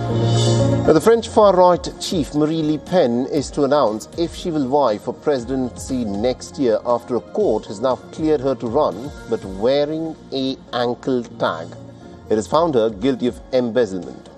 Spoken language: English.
Now, the French far-right chief Marine Le Pen is to announce if she will vie for presidency next year after a court has now cleared her to run, but wearing an ankle tag. It has found her guilty of embezzlement.